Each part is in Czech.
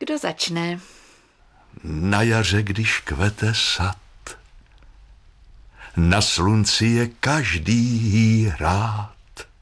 Kdo začne? Na jaře, když kvete sad, na slunci je každý rád.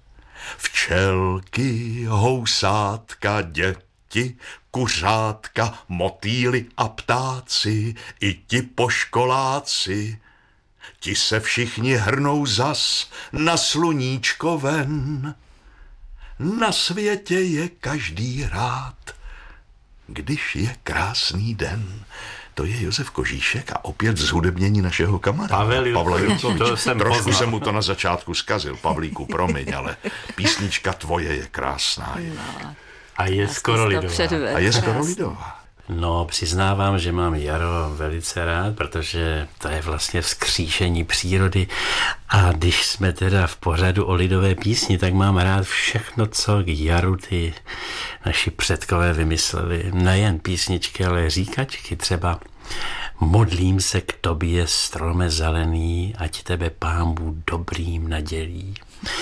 Včelky, housátka, děti, kuřátka, motýly a ptáci, i ti poškoláci, ti se všichni hrnou zas na sluníčko ven. Na světě je každý rád, když je krásný den. To je Josef Kožíšek a opět zhudebnění našeho kamaráda Pavla Jurkoviče. Trošku jsem mu to na začátku zkazil, Pavlíku, promiň, ale písnička tvoje je krásná. A je skoro lidová. No, přiznávám, že mám jaro velice rád, protože to je vlastně vzkříšení přírody a když jsme teda v pořadu o lidové písni, tak mám rád všechno, co k jaru ty naši předkové vymysleli. Nejen písničky, ale říkačky, třeba modlím se k tobě, strome zelený, ať tebe Pán Bůh dobrým nadělí.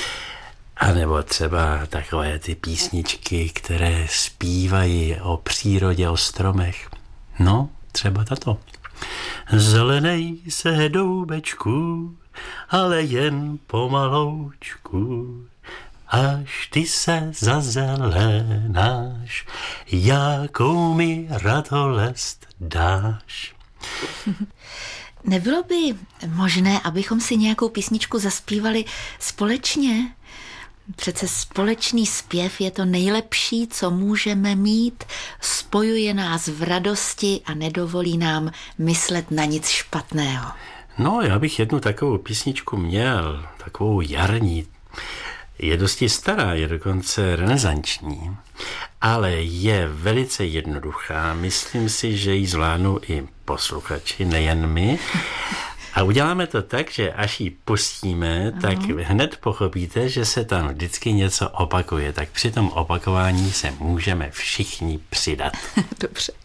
A nebo třeba takové ty písničky, které zpívají o přírodě, o stromech. No, třeba tato. Zelenej se doubečku, ale jen pomaloučku, až ty se zazelenáš, jakou mi radolest dáš. Nebylo by možné, abychom si nějakou písničku zaspívali společně? Přece společný zpěv je to nejlepší, co můžeme mít, spojuje nás v radosti a nedovolí nám myslet na nic špatného. No, já bych jednu takovou písničku měl, takovou jarní. Je dosti stará, je dokonce renesanční, ale je velice jednoduchá. Myslím si, že ji zvládnou i posluchači, nejen my. A uděláme to tak, že až ji pustíme, tak hned pochopíte, že se tam vždycky něco opakuje. Tak při tom opakování se můžeme všichni přidat. Dobře.